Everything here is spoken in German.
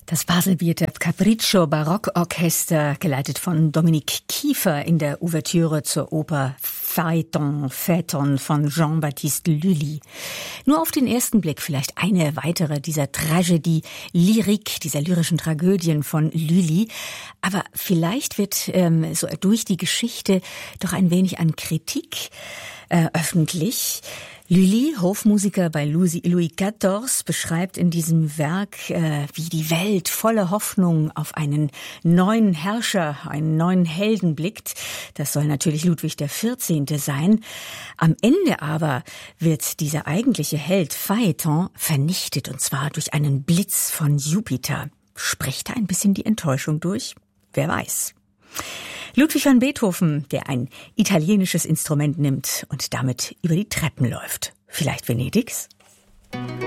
Das Baselbieter Capriccio Barockorchester, geleitet von Dominique Kiefer in der Ouvertüre zur Oper Phaeton von Jean-Baptiste Lully. Nur auf den ersten Blick vielleicht eine weitere dieser Tragödie lyrique, dieser lyrischen Tragödien von Lully. Aber vielleicht wird so durch die Geschichte doch ein wenig an Kritik öffentlich. Lully, Hofmusiker bei Louis XIV, beschreibt in diesem Werk, wie die Welt voller Hoffnung auf einen neuen Herrscher, einen neuen Helden blickt. Das soll natürlich Ludwig XIV. Sein. Am Ende aber wird dieser eigentliche Held Phaeton vernichtet, und zwar durch einen Blitz von Jupiter. Spricht da ein bisschen die Enttäuschung durch? Wer weiß. Ludwig van Beethoven, der ein italienisches Instrument nimmt und damit über die Treppen läuft. Vielleicht Venedigs?